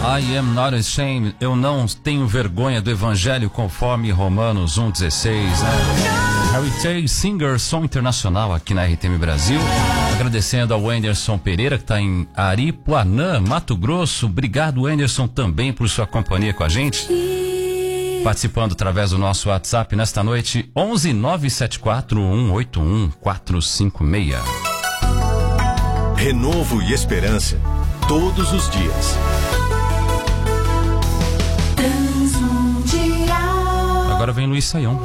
I am not ashamed. Eu não tenho vergonha do evangelho conforme Romanos 1,16, né? Heritage Singer, som internacional aqui na RTM Brasil. Agradecendo ao Anderson Pereira, que está em Aripuanã, Mato Grosso. Obrigado, Anderson, também por sua companhia com a gente. Participando através do nosso WhatsApp nesta noite, 11 974 181 456. Renovo e esperança, todos os dias. Agora vem Luiz Saião.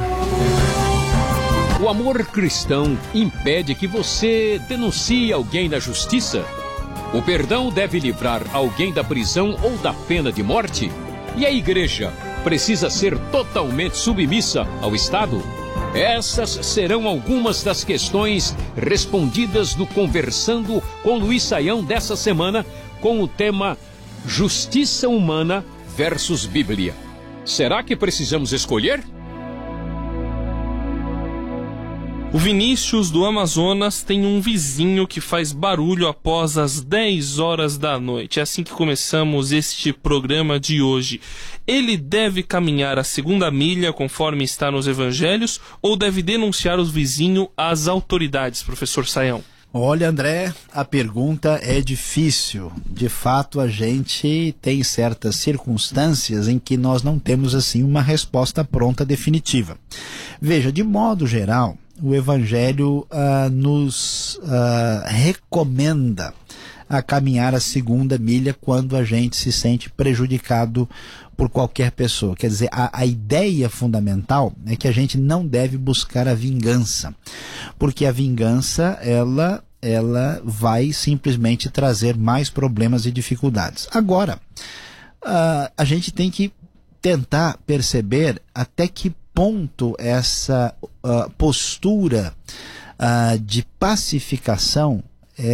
O amor cristão impede que você denuncie alguém na justiça? O perdão deve livrar alguém da prisão ou da pena de morte? E a igreja precisa ser totalmente submissa ao Estado? Essas serão algumas das questões respondidas no Conversando com Luiz Saião dessa semana, com o tema Justiça Humana versus Bíblia. Será que precisamos escolher? O Vinícius do Amazonas tem um vizinho que faz barulho após as 10 horas da noite. É assim que começamos este programa de hoje. Ele deve caminhar a segunda milha conforme está nos evangelhos ou deve denunciar o vizinho às autoridades, professor Saião? Olha, André, a pergunta é difícil. De fato, a gente tem certas circunstâncias em que nós não temos assim uma resposta pronta definitiva. Veja, de modo geral, o Evangelho nos recomenda a caminhar a segunda milha quando a gente se sente prejudicado por qualquer pessoa. Quer dizer, a ideia fundamental é que a gente não deve buscar a vingança, porque a vingança, ela vai simplesmente trazer mais problemas e dificuldades. Agora, a gente tem que tentar perceber até que ponto essa postura de pacificação,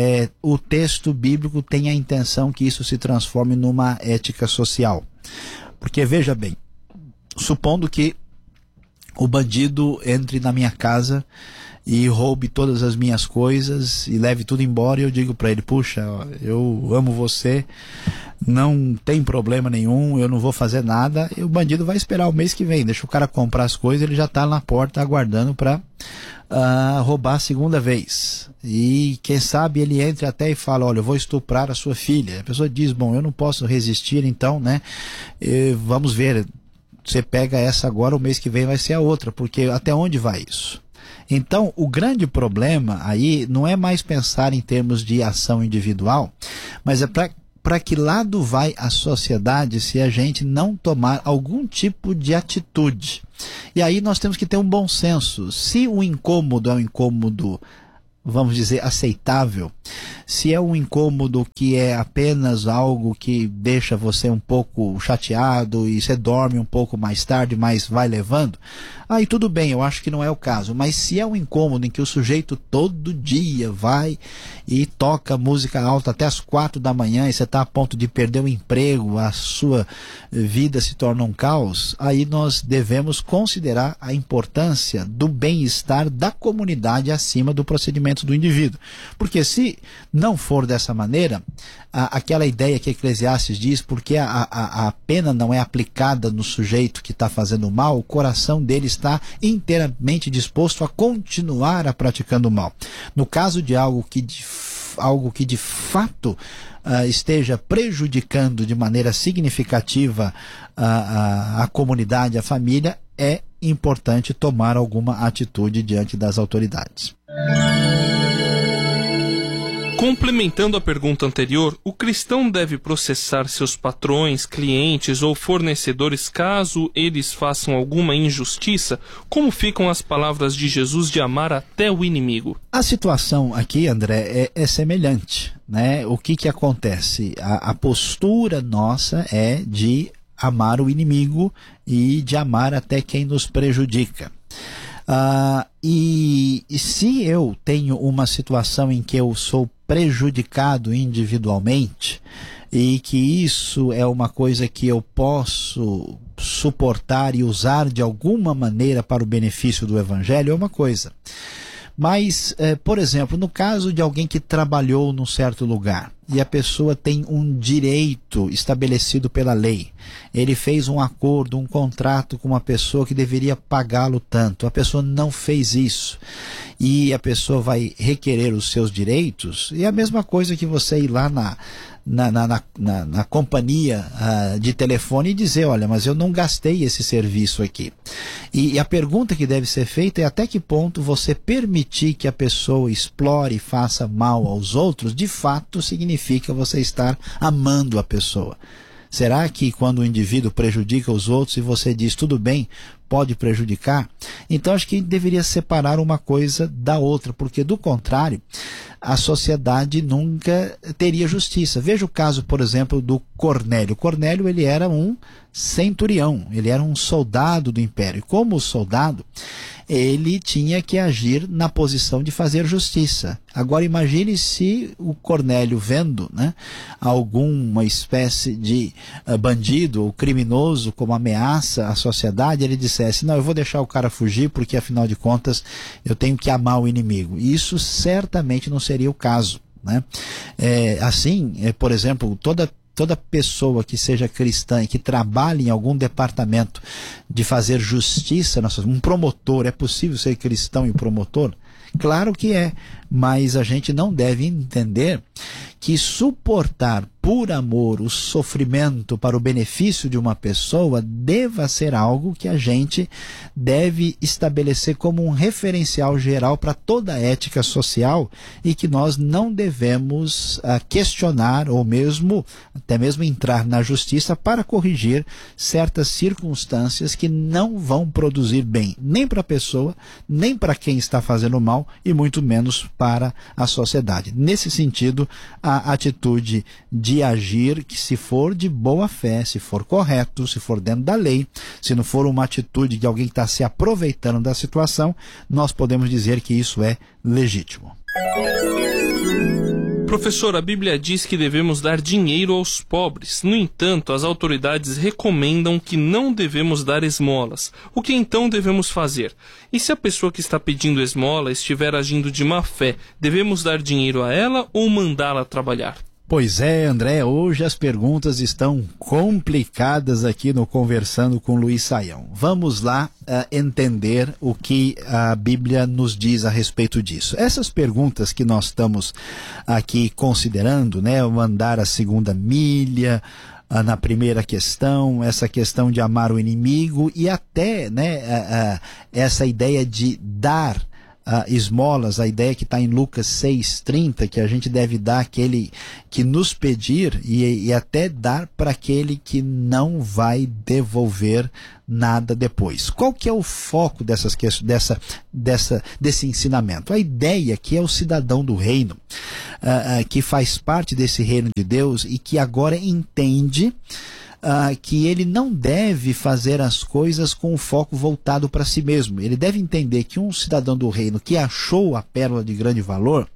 o texto bíblico tem a intenção que isso se transforme numa ética social. Porque, veja bem, supondo que o bandido entre na minha casa e roube todas as minhas coisas e leve tudo embora, e eu digo para ele, puxa, eu amo você, não tem problema nenhum, eu não vou fazer nada, e o bandido vai esperar o mês que vem, deixa o cara comprar as coisas, ele já está na porta aguardando para roubar a segunda vez. E quem sabe ele entre até e fala, olha, eu vou estuprar a sua filha. A pessoa diz, bom, eu não posso resistir, então, né, vamos ver, você pega essa agora, o mês que vem vai ser a outra, porque até onde vai isso? Então, o grande problema aí não é mais pensar em termos de ação individual, mas é para que lado vai a sociedade se a gente não tomar algum tipo de atitude. E aí nós temos que ter um bom senso. Se o incômodo é um incômodo, vamos dizer, aceitável, se é um incômodo que é apenas algo que deixa você um pouco chateado e você dorme um pouco mais tarde, mas vai levando, aí tudo bem, eu acho que não é o caso. Mas se é um incômodo em que o sujeito todo dia vai e toca música alta até as 4 da manhã e você está a ponto de perder o emprego, a sua vida se torna um caos, aí nós devemos considerar a importância do bem-estar da comunidade acima do procedimento do indivíduo. Porque se não for dessa maneira, aquela ideia que Eclesiastes diz, porque a pena não é aplicada no sujeito que está fazendo mal, o coração dele está inteiramente disposto a continuar a praticando o mal. No caso de algo que de fato esteja prejudicando de maneira significativa a comunidade, a família, é importante tomar alguma atitude diante das autoridades. Complementando a pergunta anterior, o cristão deve processar seus patrões, clientes ou fornecedores caso eles façam alguma injustiça? Como ficam as palavras de Jesus de amar até o inimigo? A situação aqui, André, é semelhante, né? O que acontece? A postura nossa é de amar o inimigo e de amar até quem nos prejudica. E se eu tenho uma situação em que eu sou prejudicado individualmente e que isso é uma coisa que eu posso suportar e usar de alguma maneira para o benefício do Evangelho, é uma coisa. Mas, por exemplo, no caso de alguém que trabalhou num certo lugar e a pessoa tem um direito estabelecido pela lei. Ele fez um acordo, um contrato com uma pessoa que deveria pagá-lo tanto. A pessoa não fez isso. E a pessoa vai requerer os seus direitos. E é a mesma coisa que você ir lá na companhia de telefone e dizer, olha, mas eu não gastei esse serviço aqui. E a pergunta que deve ser feita é até que ponto você permitir que a pessoa explore e faça mal aos outros, de fato significa você estar amando a pessoa. Será que quando o indivíduo prejudica os outros e você diz, tudo bem, pode prejudicar? Então acho que deveria separar uma coisa da outra, porque do contrário, a sociedade nunca teria justiça. Veja o caso, por exemplo, do Cornélio. Cornélio, ele era um centurião, ele era um soldado do império. E como soldado, ele tinha que agir na posição de fazer justiça. Agora imagine se o Cornélio, vendo, né, alguma espécie de bandido ou criminoso como ameaça à sociedade, ele dissesse, não, eu vou deixar o cara fugir porque afinal de contas eu tenho que amar o inimigo. E isso certamente não seria o caso, né? Por exemplo, toda pessoa que seja cristã e que trabalhe em algum departamento de fazer justiça, um promotor, é possível ser cristão e promotor? Claro que é, mas a gente não deve entender que suportar por amor o sofrimento para o benefício de uma pessoa deva ser algo que a gente deve estabelecer como um referencial geral para toda a ética social e que nós não devemos questionar ou até mesmo entrar na justiça para corrigir certas circunstâncias que não vão produzir bem nem para a pessoa, nem para quem está fazendo mal e muito menos para a sociedade. Nesse sentido, a atitude de agir, que se for de boa fé, se for correto, se for dentro da lei, se não for uma atitude de alguém que está se aproveitando da situação, nós podemos dizer que isso é legítimo. Professor, a Bíblia diz que devemos dar dinheiro aos pobres. No entanto, as autoridades recomendam que não devemos dar esmolas. O que então devemos fazer? E se a pessoa que está pedindo esmola estiver agindo de má fé, devemos dar dinheiro a ela ou mandá-la trabalhar? Pois é, André, hoje as perguntas estão complicadas aqui no Conversando com Luiz Saião. Vamos lá entender o que a Bíblia nos diz a respeito disso. Essas perguntas que nós estamos aqui considerando, né, o andar a segunda milha, na primeira questão, essa questão de amar o inimigo e até, né, essa ideia de dar esmolas, a ideia que está em Lucas 6,30, que a gente deve dar àquele que nos pedir e até dar para aquele que não vai devolver nada depois. Qual que é o foco desse ensinamento? A ideia que é o cidadão do reino, que faz parte desse reino de Deus e que agora entende que ele não deve fazer as coisas com o foco voltado para si mesmo. Ele deve entender que um cidadão do reino que achou a pérola de grande valor,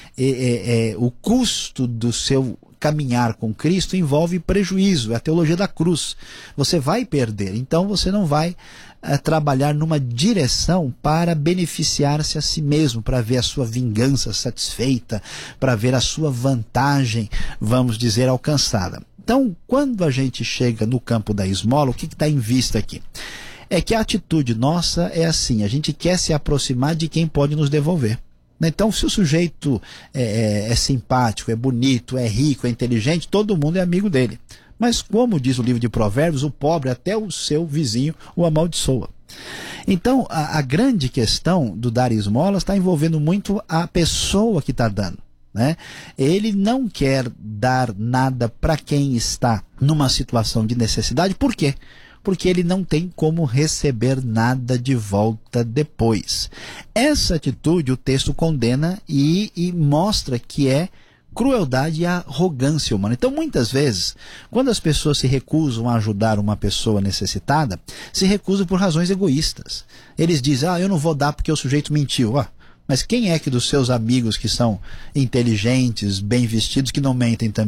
o custo do seu caminhar com Cristo envolve prejuízo, é a teologia da cruz. Você vai perder, então você não vai trabalhar numa direção para beneficiar-se a si mesmo, para ver a sua vingança satisfeita, para ver a sua vantagem, vamos dizer, alcançada. Então, quando a gente chega no campo da esmola, o que está em vista aqui? É que a atitude nossa é assim, a gente quer se aproximar de quem pode nos devolver. Então, se o sujeito é simpático, é bonito, é rico, é inteligente, todo mundo é amigo dele. Mas, como diz o livro de Provérbios, o pobre, até o seu vizinho, o amaldiçoa. Então, a grande questão do dar esmolas está envolvendo muito a pessoa que está dando, né? Ele não quer dar nada para quem está numa situação de necessidade. Por quê? Porque ele não tem como receber nada de volta depois. Essa atitude o texto condena e mostra que é crueldade e arrogância humana. Então, muitas vezes, quando as pessoas se recusam a ajudar uma pessoa necessitada, se recusam por razões egoístas. Eles dizem, eu não vou dar porque o sujeito mentiu. Mas quem é que dos seus amigos que são inteligentes, bem vestidos, que não mentem também?